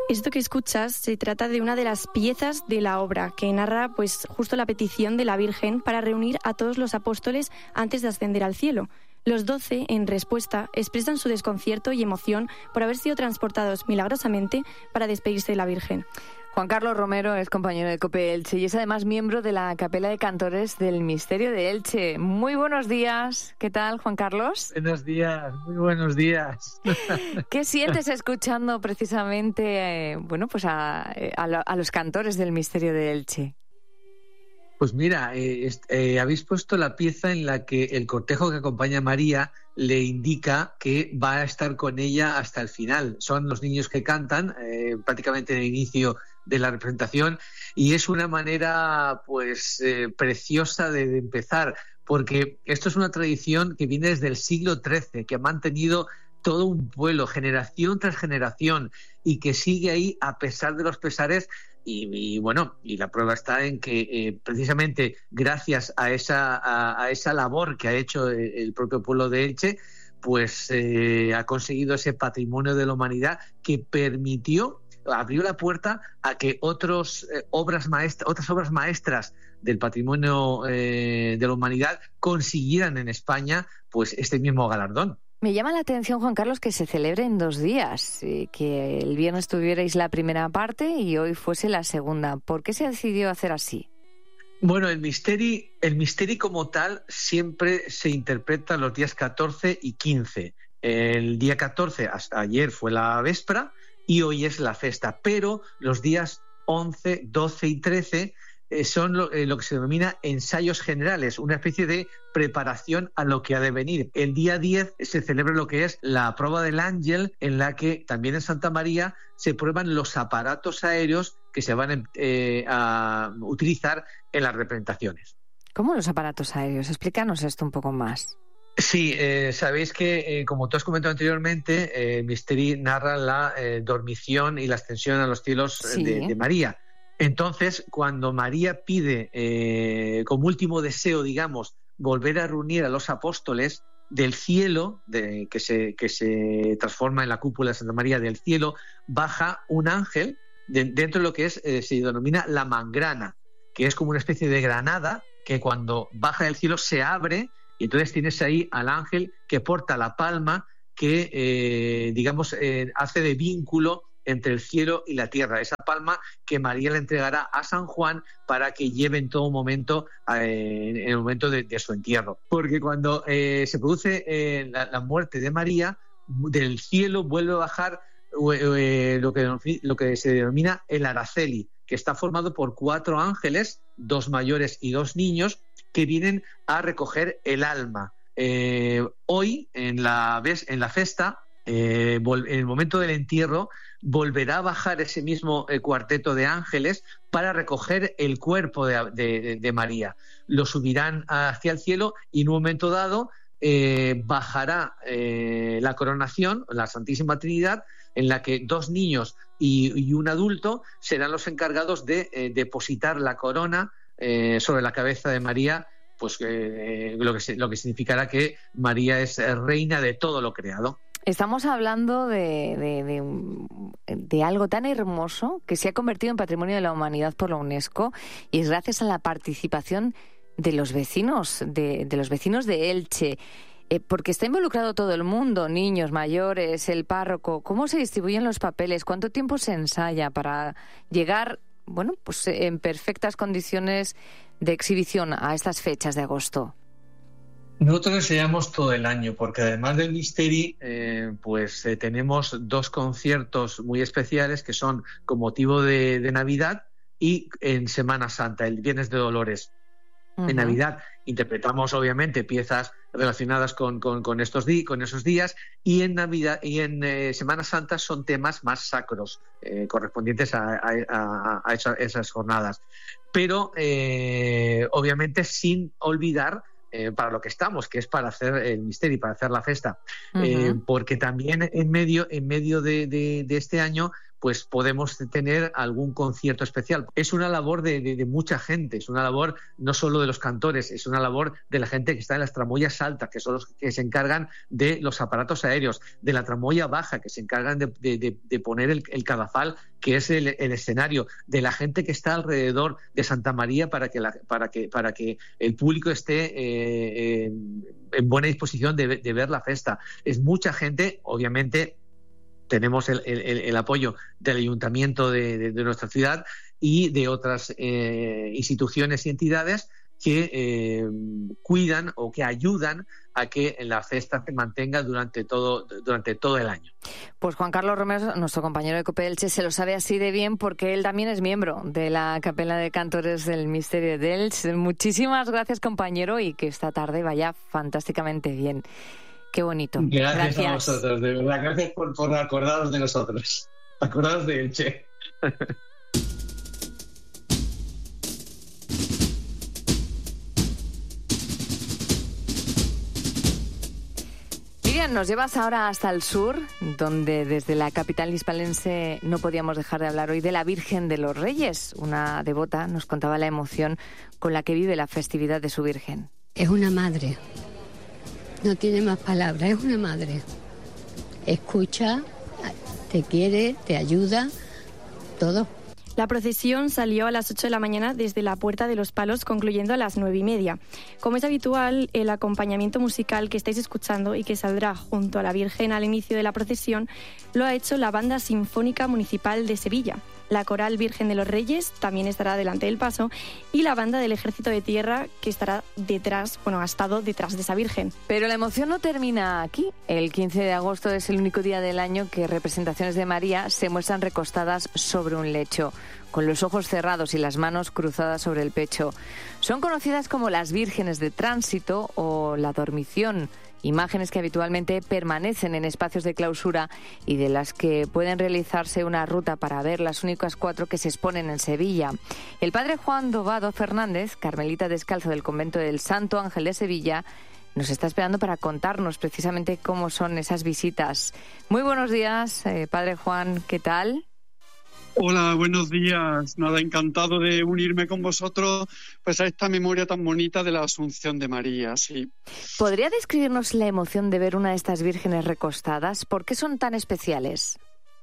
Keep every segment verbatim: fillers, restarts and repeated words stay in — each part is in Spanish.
Esto que escuchas se trata de una de las piezas de la obra que narra pues justo la petición de la Virgen para reunir a todos los apóstoles antes de ascender al cielo. Los doce, en respuesta, expresan su desconcierto y emoción por haber sido transportados milagrosamente para despedirse de la Virgen. Juan Carlos Romero es compañero de COPE Elche y es además miembro de la Capela de Cantores del Misterio de Elche. Muy buenos días. ¿Qué tal, Juan Carlos? Buenos días, muy buenos días. ¿Qué sientes escuchando precisamente eh, bueno, pues a, a, a los cantores del Misterio de Elche? Pues mira, eh, eh, habéis puesto la pieza en la que el cortejo que acompaña a María le indica que va a estar con ella hasta el final. Son los niños que cantan eh, prácticamente en el inicio de la representación y es una manera pues eh, preciosa de, de empezar, porque esto es una tradición que viene desde el siglo trece, que ha mantenido todo un pueblo, generación tras generación, y que sigue ahí a pesar de los pesares. Y, y bueno, y la prueba está en que eh, precisamente gracias a esa, a, a esa labor que ha hecho el, el propio pueblo de Elche, pues eh, ha conseguido ese patrimonio de la humanidad que permitió, abrió la puerta a que otros, eh, obras maestras, otras obras maestras del patrimonio eh, de la humanidad consiguieran en España pues este mismo galardón. Me llama la atención, Juan Carlos, que se celebre en dos días, que el viernes tuvierais la primera parte y hoy fuese la segunda. ¿Por qué se decidió hacer así? Bueno, el misteri, el misteri como tal siempre se interpreta los días catorce y quince. El día catorce, hasta ayer, fue la véspera y hoy es la festa, pero los días once, doce y trece eh, son lo, eh, lo que se denomina ensayos generales, una especie de preparación a lo que ha de venir. El día diez se celebra lo que es la prueba del ángel, en la que también en Santa María se prueban los aparatos aéreos que se van eh, a utilizar en las representaciones. ¿Cómo los aparatos aéreos? Explícanos esto un poco más. Sí, eh, sabéis que, eh, como tú has comentado anteriormente, eh, el Misteri narra la eh, dormición y la ascensión a los cielos Sí. de, de María. Entonces, cuando María pide, eh, como último deseo, digamos, volver a reunir a los apóstoles del cielo, de, que, se, que se transforma en la cúpula de Santa María del cielo, baja un ángel de, dentro de lo que es eh, se denomina la mangrana, que es como una especie de granada que cuando baja del cielo se abre. Y entonces tienes ahí al ángel que porta la palma que, eh, digamos, eh, hace de vínculo entre el cielo y la tierra. Esa palma que María le entregará a San Juan para que lleve en todo momento, eh, en el momento de, de su entierro. Porque cuando eh, se produce eh, la, la muerte de María, del cielo vuelve a bajar eh, lo, que, lo que se denomina el Araceli, que está formado por cuatro ángeles, dos mayores y dos niños, que vienen a recoger el alma. Eh, hoy, en la, en la festa, eh, en el momento del entierro, volverá a bajar ese mismo eh, cuarteto de ángeles para recoger el cuerpo de, de, de María. Lo subirán hacia el cielo y en un momento dado eh, bajará eh, la coronación, la Santísima Trinidad, en la que dos niños y, y un adulto serán los encargados de eh, depositar la corona Eh, sobre la cabeza de María, pues eh, lo, que, lo que significará que María es reina de todo lo creado. Estamos hablando de, de, de, de algo tan hermoso que se ha convertido en Patrimonio de la Humanidad por la UNESCO, y es gracias a la participación de los vecinos, de, de los vecinos de Elche, eh, porque está involucrado todo el mundo, niños, mayores, el párroco. ¿Cómo se distribuyen los papeles? ¿Cuánto tiempo se ensaya para llegar, bueno, pues en perfectas condiciones de exhibición a estas fechas de agosto? Nosotros ensayamos todo el año, porque además del Misteri, eh, pues eh, tenemos dos conciertos muy especiales que son con motivo de, de Navidad y en Semana Santa, el Viernes de Dolores. Uh-huh. En Navidad interpretamos obviamente piezas relacionadas con, con, con, estos di- con esos días, y en Navidad y en eh, Semana Santa son temas más sacros, eh, correspondientes a, a, a, a esa, esas jornadas. Pero eh, obviamente sin olvidar eh, para lo que estamos, que es para hacer el Misteri, para hacer la festa. Uh-huh. eh, porque también en medio, en medio de, de, de este año pues podemos tener algún concierto especial. Es una labor de, de, de mucha gente, es una labor no solo de los cantores, es una labor de la gente que está en las tramoyas altas, que son los que se encargan de los aparatos aéreos, de la tramoya baja, que se encargan de, de, de, de poner el, el cadafal, que es el, el escenario, de la gente que está alrededor de Santa María para que, la, para que, para que el público esté eh, eh, en buena disposición de, de ver la festa. Es mucha gente, obviamente tenemos el, el, el apoyo del ayuntamiento de, de, de nuestra ciudad y de otras eh, instituciones y entidades que eh, cuidan o que ayudan a que la festa se mantenga durante todo, durante todo el año. Pues Juan Carlos Romero, nuestro compañero de COPE Elche, se lo sabe así de bien porque él también es miembro de la Capela de Cantores del Misterio de Elche. Muchísimas gracias, compañero, y que esta tarde vaya fantásticamente bien. Qué bonito. Gracias, gracias. a vosotros, de verdad. Gracias por, por acordaros de nosotros. Acordaros de Elche. Nos llevas ahora hasta el sur, donde desde la capital hispalense no podíamos dejar de hablar hoy de la Virgen de los Reyes. Una devota nos contaba la emoción con la que vive la festividad de su Virgen. Es una madre, no tiene más palabras, es una madre. Escucha, te quiere, te ayuda, todo. La procesión salió a las ocho de la mañana desde la Puerta de los Palos, concluyendo a las nueve y media. Como es habitual, el acompañamiento musical que estáis escuchando y que saldrá junto a la Virgen al inicio de la procesión lo ha hecho la Banda Sinfónica Municipal de Sevilla. La Coral Virgen de los Reyes también estará delante del paso y la Banda del Ejército de Tierra, que estará detrás, bueno, ha estado detrás de esa Virgen. Pero la emoción no termina aquí. El quince de agosto es el único día del año que representaciones de María se muestran recostadas sobre un lecho, con los ojos cerrados y las manos cruzadas sobre el pecho. Son conocidas como las Vírgenes de Tránsito o la Dormición, imágenes que habitualmente permanecen en espacios de clausura y de las que pueden realizarse una ruta para ver las únicas cuatro que se exponen en Sevilla. El padre Juan Dobado Fernández, carmelita descalzo del convento del Santo Ángel de Sevilla, nos está esperando para contarnos precisamente cómo son esas visitas. Muy buenos días, eh, padre Juan, ¿qué tal? Hola, buenos días. Nada, encantado de unirme con vosotros pues a esta memoria tan bonita de la Asunción de María, sí. ¿Podría describirnos la emoción de ver una de estas vírgenes recostadas? ¿Por qué son tan especiales?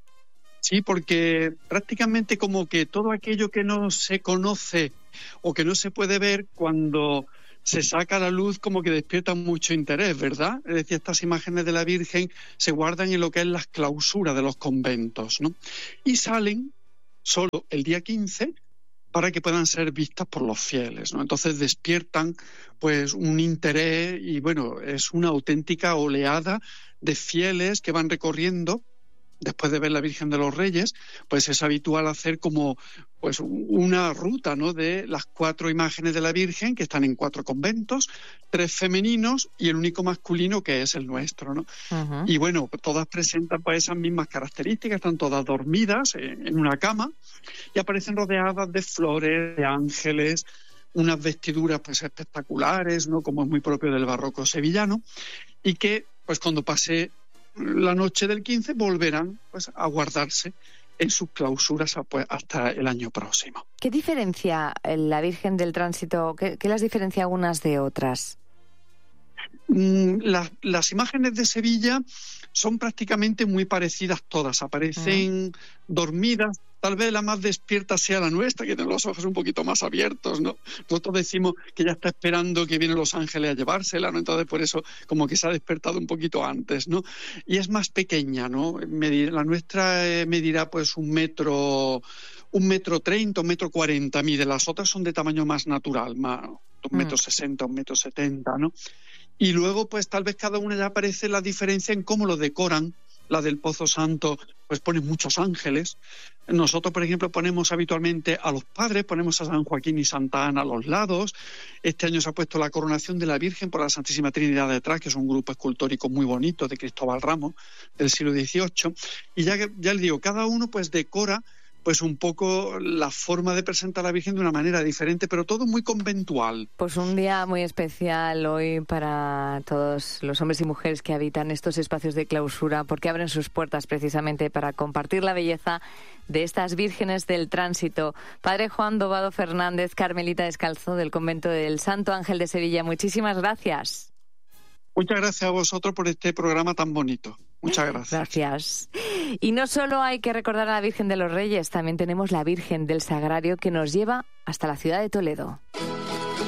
Sí, porque prácticamente como que todo aquello que no se conoce o que no se puede ver, cuando se saca a la luz como que despierta mucho interés, ¿verdad? Es decir, estas imágenes de la Virgen se guardan en lo que es las clausuras de los conventos, ¿no? Y salen solo el día quince para que puedan ser vistas por los fieles, ¿no? Entonces despiertan pues un interés y bueno, es una auténtica oleada de fieles que van recorriendo. Después de ver la Virgen de los Reyes, pues es habitual hacer como pues una ruta, ¿no?, de las cuatro imágenes de la Virgen, que están en cuatro conventos, tres femeninos y el único masculino, que es el nuestro, ¿no? Uh-huh. Y bueno, todas presentan pues esas mismas características, están todas dormidas en, en una cama y aparecen rodeadas de flores, de ángeles, unas vestiduras pues espectaculares, ¿no?, como es muy propio del barroco sevillano, y que pues cuando pase la noche del quince volverán pues a guardarse en sus clausuras pues, hasta el año próximo. ¿Qué diferencia la Virgen del Tránsito, qué, qué las diferencia unas de otras? Mm, la, las imágenes de Sevilla son prácticamente muy parecidas todas, aparecen uh-huh. dormidas. Tal vez la más despierta sea la nuestra, que tiene los ojos un poquito más abiertos, ¿no? Nosotros decimos que ya está esperando que vienen los ángeles a llevársela, ¿no? Entonces por eso como que se ha despertado un poquito antes, ¿no? Y es más pequeña, ¿no? Medir, la nuestra eh, medirá pues un metro, un metro treinta, un metro cuarenta mide. Las otras son de tamaño más natural, más un metro sesenta, un metro setenta, ¿no? Y luego pues tal vez cada una ya aparece la diferencia en cómo lo decoran. La del Pozo Santo pues pone muchos ángeles. Nosotros, por ejemplo, ponemos habitualmente a los padres, ponemos a San Joaquín y Santa Ana a los lados. Este año se ha puesto la coronación de la Virgen por la Santísima Trinidad detrás, que es un grupo escultórico muy bonito de Cristóbal Ramos del siglo dieciocho. Y ya, ya les digo, cada uno pues decora pues un poco la forma de presentar a la Virgen de una manera diferente, pero todo muy conventual. Pues un día muy especial hoy para todos los hombres y mujeres que habitan estos espacios de clausura, porque abren sus puertas precisamente para compartir la belleza de estas vírgenes del tránsito. Padre Juan Dobado Fernández, carmelita descalzo del convento del Santo Ángel de Sevilla, muchísimas gracias. Muchas gracias a vosotros por este programa tan bonito. Muchas gracias. Gracias. Y no solo hay que recordar a la Virgen de los Reyes, también tenemos la Virgen del Sagrario que nos lleva hasta la ciudad de Toledo.